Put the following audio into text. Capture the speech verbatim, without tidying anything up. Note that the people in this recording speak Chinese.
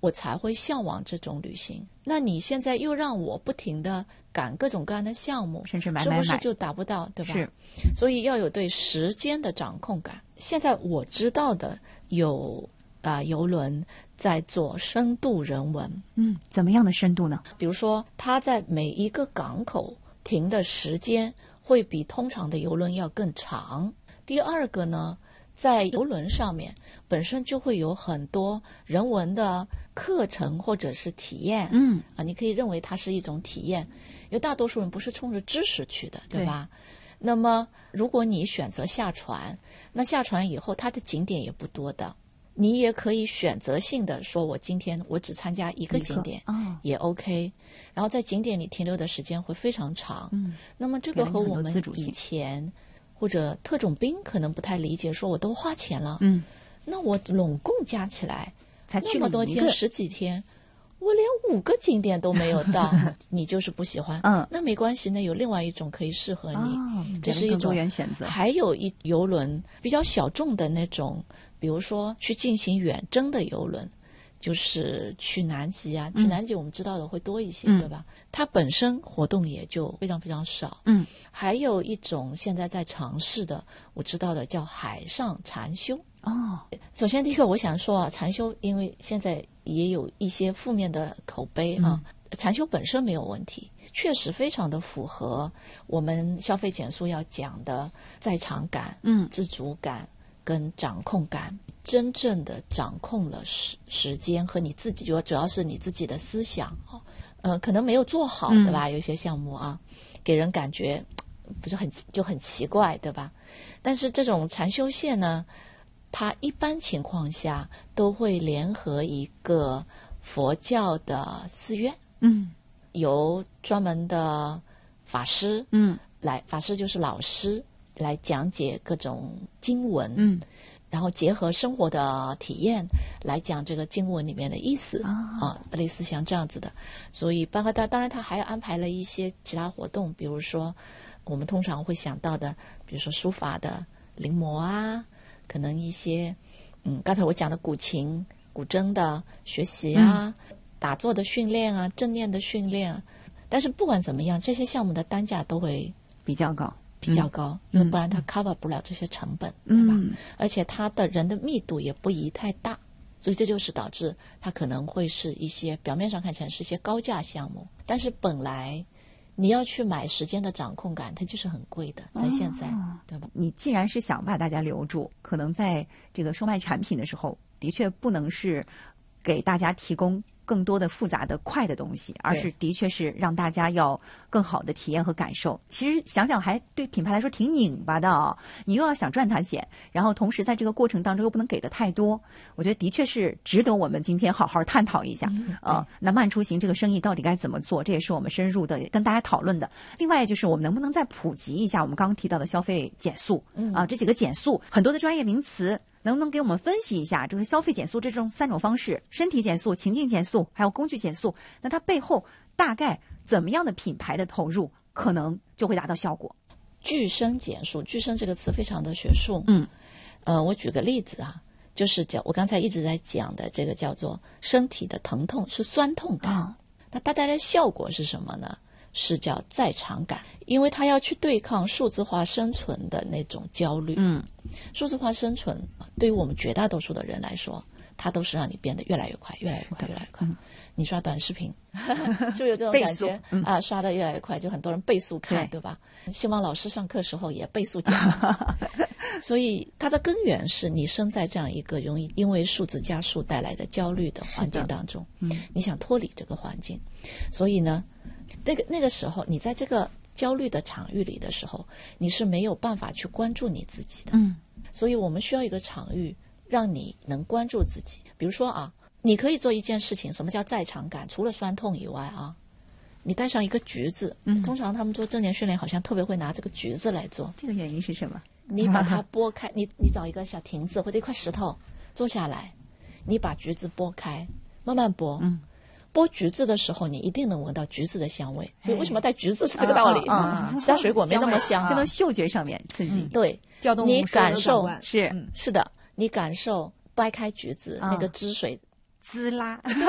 我才会向往这种旅行。那你现在又让我不停地赶各种各样的项目， 甚至买买买， 是不是就达不到，对吧？ 是， 所以要有对时间的掌控感。现在我知道的有啊、呃、邮轮在做深度人文。 嗯，怎么样的深度呢？ 比如说它在每一个港口停的时间会比通常的邮轮要更长。第二个呢，在邮轮上面本身就会有很多人文的课程或者是体验。 嗯啊，你可以认为它是一种体验，因为大多数人不是冲着知识去的，对吧？对。那么如果你选择下船，那下船以后它的景点也不多的，你也可以选择性的说我今天我只参加一个景点， 哦， 也 OK。然后在景点里停留的时间会非常长。 嗯， 那么这个和我们以前或者特种兵可能不太理解，说我都花钱了， 嗯， 那我拢共加起来才去那么多天，十几天，我连五个景点都没有到，你就是不喜欢。 嗯， 那没关系，那有另外一种可以适合你， 哦， 这是一种多元选择。 还有一邮轮比较小众的那种，比如说去进行远征的邮轮，就是去南极啊， 嗯、 去南极我们知道的会多一些， 嗯、 对吧？它本身活动也就非常非常少。 嗯， 还有一种现在在尝试的，我知道的叫海上禅修。 哦， 首先第一个我想说啊，禅修因为现在也有一些负面的口碑啊，嗯、禅修本身没有问题，确实非常的符合我们消费减速要讲的在场感、 嗯、 自主感跟掌控感，真正的掌控了时时间和你自己，主要主要是你自己的思想啊，呃，可能没有做好，对吧？嗯、有一些项目啊，给人感觉不是很就很奇怪，对吧？但是这种禅修线呢，它一般情况下都会联合一个佛教的寺院， 嗯， 由专门的法师， 嗯， 来，法师就是老师来讲解各种经文， 嗯， 然后结合生活的体验来讲这个经文里面的意思、 哦、 啊，类似像这样子的。所以包括他，当然他还安排了一些其他活动，比如说我们通常会想到的，比如说书法的临摹啊。可能一些，嗯，刚才我讲的古琴、古筝的学习啊，嗯、打坐的训练啊，正念的训练啊。但是不管怎么样，这些项目的单价都会比较高， 比较高， 嗯、 因为不然它 cover 不了这些成本， 嗯、 对吧？而且它的人的密度也不宜太大，所以这就是导致它可能会是一些表面上看起来是一些高价项目，但是本来。你要去买时间的掌控感，它就是很贵的，在现在、哦、对吧？ 你既然是想把大家留住，可能在这个售卖产品的时候，的确不能是给大家提供更多的复杂的快的东西，而是的确是让大家要更好的体验和感受。其实想想还对品牌来说挺拧巴的哦，你又要想赚它钱，然后同时在这个过程当中又不能给的太多，我觉得的确是值得我们今天好好探讨一下。嗯、呃，那慢出行这个生意到底该怎么做，这也是我们深入的跟大家讨论的。另外就是我们能不能再普及一下我们刚刚提到的消费减速啊、 嗯呃，这几个减速很多的专业名词。能不能给我们分析一下，就是消费减速这种三种方式，身体减速、情境减速还有工具减速，那它背后大概怎么样的品牌的投入可能就会达到效果？ 具身减速，具身这个词非常的学术。 嗯， 呃，我举个例子啊，就是叫我刚才一直在讲的这个叫做身体的疼痛是酸痛感， 哦、 那它带来的效果是什么呢？是叫在场感，因为它要去对抗数字化生存的那种焦虑。 嗯， 数字化生存对于我们绝大多数的人来说，它都是让你变得越来越快，越来越快，越来越快。嗯、你刷短视频，是不是有这种感觉、嗯、啊？刷得越来越快，就很多人倍速看， 对, 对吧？希望老师上课时候也倍速讲。所以它的根源是你生在这样一个容易因为数字加速带来的焦虑的环境当中， 嗯、 你想脱离这个环境，所以呢，那个那个时候你在这个焦虑的场域里的时候，你是没有办法去关注你自己的。 嗯， 所以我们需要一个场域让你能关注自己。比如说啊，你可以做一件事情，什么叫在场感？除了酸痛以外啊，你带上一个橘子， 嗯， 通常他们做正念训练好像特别会拿这个橘子来做。 这个原因是什么？ 你把它拨开，你你找一个小亭子或者一块石头坐下来，你把橘子拨开，慢慢拨。 嗯， 剥橘子的时候，你一定能闻到橘子的香味。所以为什么带橘子是这个道理？ 啊， 其他水果没那么香， 跟到嗅觉上面刺激。 嗯、对， 调动你感受是、 嗯、是的，你感受掰开橘子、 啊、 那个汁水滋啦。